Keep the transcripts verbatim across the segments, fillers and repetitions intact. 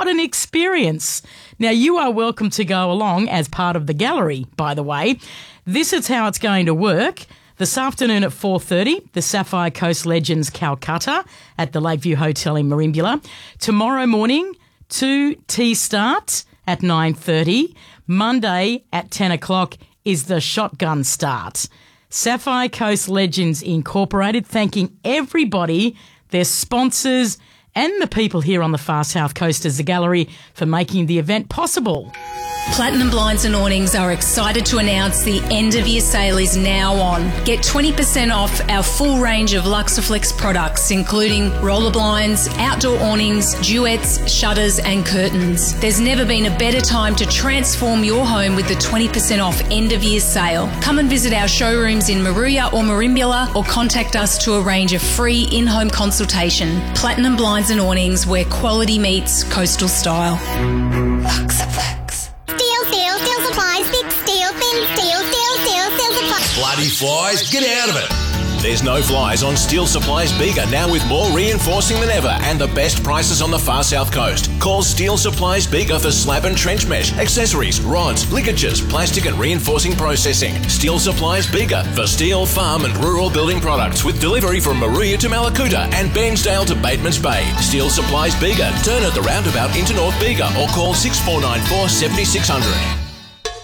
What an experience. Now, you are welcome to go along as part of the gallery, by the way. This is how it's going to work. This afternoon at four thirty, the Sapphire Coast Legends Calcutta at the Lakeview Hotel in Merimbula. Tomorrow morning, two tea start at nine thirty. Monday at ten o'clock is the shotgun start. Sapphire Coast Legends Incorporated thanking everybody, their sponsors and the people here on the far south coast as the gallery for making the event possible. Platinum Blinds and Awnings are excited to announce the end of year sale is now on. Get twenty percent off our full range of Luxaflex products, including roller blinds, outdoor awnings, duets, shutters and curtains. There's never been a better time to transform your home with the twenty percent off end of year sale. Come and visit our showrooms in Maruya or Merimbula or contact us to arrange a free in-home consultation. Platinum Blinds and Awnings, where quality meets coastal style. Luxaflex. Steel, steel, steel supplies, thick steel, thin steel, steel, steel, steel supplies. Bloody flies, get out of it. There's no flies on Steel Supplies Bega, now with more reinforcing than ever and the best prices on the far south coast. Call Steel Supplies Bega for slab and trench mesh, accessories, rods, ligatures, plastic and reinforcing processing. Steel Supplies Bega for steel, farm and rural building products, with delivery from Maruya to Malakuta and Bairnsdale to Batemans Bay. Steel Supplies Bega, turn at the roundabout into North Bega or call six four nine four, seven six zero zero.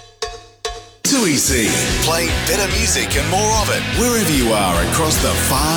two E C. Play better music and more of it wherever you are across the far